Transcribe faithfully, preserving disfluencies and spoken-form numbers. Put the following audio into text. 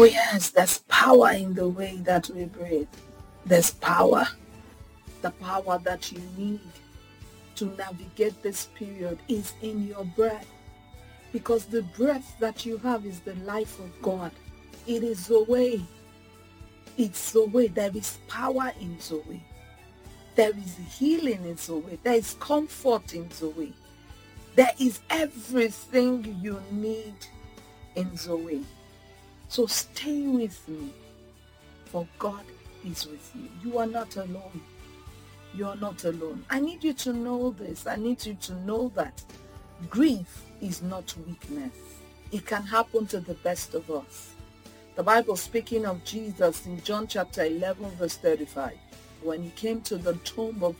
Oh yes, there's power in the way that we breathe. There's power. The power that you need to navigate this period is in your breath. Because the breath that you have is the life of God. It is Zoe. It's Zoe. There is power in Zoe. There is healing in Zoe. There is comfort in Zoe. There is everything you need in Zoe. So stay with me, for God is with you. You are not alone. You are not alone. I need you to know this. I need you to know that grief is not weakness. It can happen to the best of us. The Bible, speaking of Jesus in John chapter eleven verse thirty-five, when he came to the tomb of